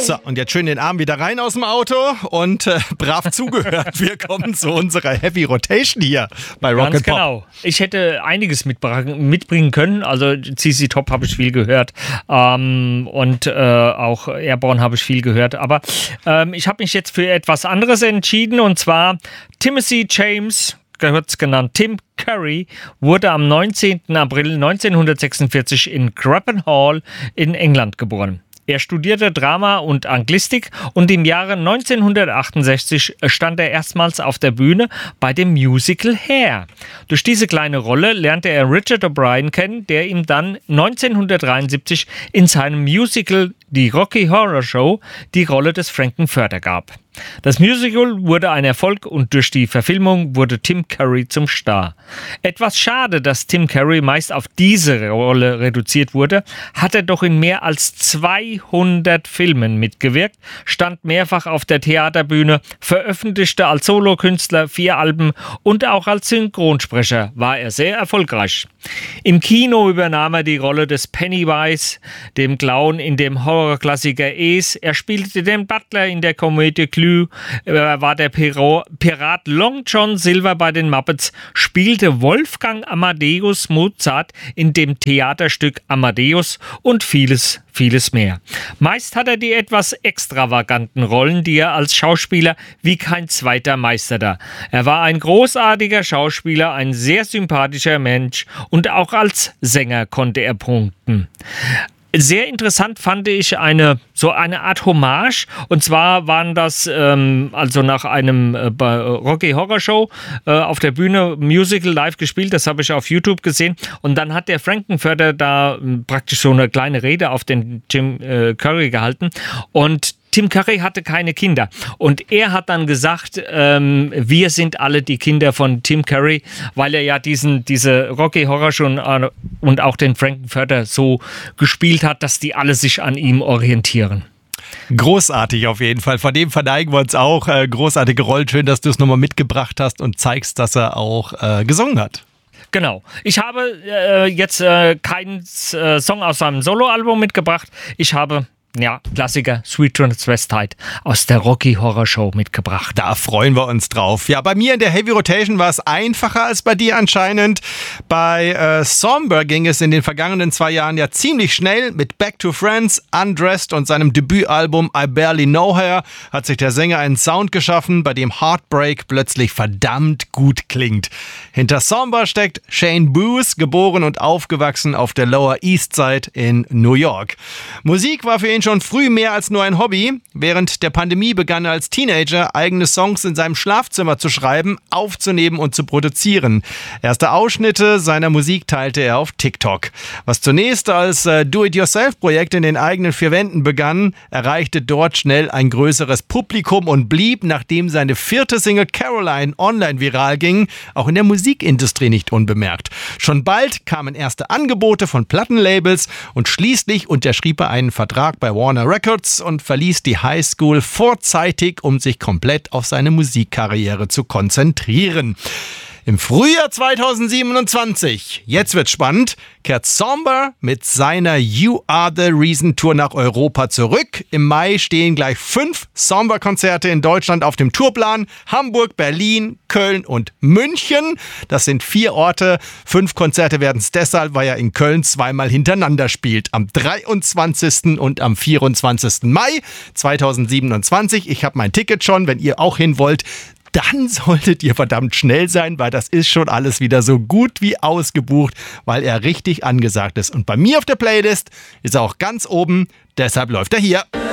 So, und jetzt schön den Arm wieder rein aus dem Auto und brav zugehört. Wir kommen zu unserer Heavy Rotation hier bei Rock Ganz and Pop. Genau. Ich hätte einiges mitbringen können. Also ZZ Top habe ich viel gehört und auch Airborne habe ich viel gehört. Aber ich habe mich jetzt für etwas anderes entschieden, und zwar Timothy James, gehört genannt Tim Curry, wurde am 19. April 1946 in Craven Hall in England geboren. Er studierte Drama und Anglistik und im Jahre 1968 stand er erstmals auf der Bühne bei dem Musical Hair. Durch diese kleine Rolle lernte er Richard O'Brien kennen, der ihm dann 1973 in seinem Musical Die Rocky Horror Show die Rolle des Frank-N-Furter gab. Das Musical wurde ein Erfolg und durch die Verfilmung wurde Tim Curry zum Star. Etwas schade, dass Tim Curry meist auf diese Rolle reduziert wurde, hat er doch in mehr als 200 Filmen mitgewirkt, stand mehrfach auf der Theaterbühne, veröffentlichte als Solokünstler 4 Alben und auch als Synchronsprecher war er sehr erfolgreich. Im Kino übernahm er die Rolle des Pennywise, dem Clown in dem Horrorklassiker Es. Er spielte den Butler in der Komödie Clue. Er war der Pirat Long John Silver bei den Muppets, spielte Wolfgang Amadeus Mozart in dem Theaterstück Amadeus und vieles mehr. Meist hat er die etwas extravaganten Rollen, die er als Schauspieler wie kein zweiter meisterte. Er war ein großartiger Schauspieler, ein sehr sympathischer Mensch und auch als Sänger konnte er punkten. Sehr interessant fand ich eine Art Hommage, und zwar waren das also nach einem Rocky Horror Show auf der Bühne Musical live gespielt, das habe ich auf YouTube gesehen, und dann hat der Frank-N-Furter da praktisch so eine kleine Rede auf den Tim Curry gehalten, und Tim Curry hatte keine Kinder und er hat dann gesagt, wir sind alle die Kinder von Tim Curry, weil er ja diese Rocky Horror schon und auch den Frank-N-Furter so gespielt hat, dass die alle sich an ihm orientieren. Großartig auf jeden Fall. Von dem verneigen wir uns auch. Großartige Rollen. Schön, dass du es nochmal mitgebracht hast und zeigst, dass er auch gesungen hat. Genau. Ich habe jetzt keinen Song aus seinem Soloalbum mitgebracht. Ich habe Klassiker Sweet Transvestite aus der Rocky Horror Show mitgebracht. Da freuen wir uns drauf. Ja, bei mir in der Heavy Rotation war es einfacher als bei dir anscheinend. Bei Somber ging es in den vergangenen 2 Jahren ja ziemlich schnell. Mit Back to Friends, Undressed und seinem Debütalbum I Barely Know Her hat sich der Sänger einen Sound geschaffen, bei dem Heartbreak plötzlich verdammt gut klingt. Hinter Somber steckt Shane Booth, geboren und aufgewachsen auf der Lower East Side in New York. Musik war für ihn schon früh mehr als nur ein Hobby. Während der Pandemie begann er als Teenager, eigene Songs in seinem Schlafzimmer zu schreiben, aufzunehmen und zu produzieren. Erste Ausschnitte seiner Musik teilte er auf TikTok. Was zunächst als Do-it-yourself-Projekt in den eigenen 4 Wänden begann, erreichte dort schnell ein größeres Publikum und blieb, nachdem seine 4. Single Caroline online viral ging, auch in der Musikindustrie nicht unbemerkt. Schon bald kamen erste Angebote von Plattenlabels und schließlich unterschrieb er einen Vertrag bei Warner Records und verließ die Highschool vorzeitig, um sich komplett auf seine Musikkarriere zu konzentrieren. Im Frühjahr 2027, jetzt wird's spannend, kehrt Somber mit seiner You Are The Reason Tour nach Europa zurück. Im Mai stehen gleich 5 Somber-Konzerte in Deutschland auf dem Tourplan. Hamburg, Berlin, Köln und München. Das sind 4 Orte. 5 Konzerte werden es deshalb, weil er in Köln 2-mal hintereinander spielt. Am 23. und am 24. Mai 2027. Ich habe mein Ticket schon, wenn ihr auch hin wollt. Dann solltet ihr verdammt schnell sein, weil das ist schon alles wieder so gut wie ausgebucht, weil er richtig angesagt ist. Und bei mir auf der Playlist ist er auch ganz oben, deshalb läuft er hier.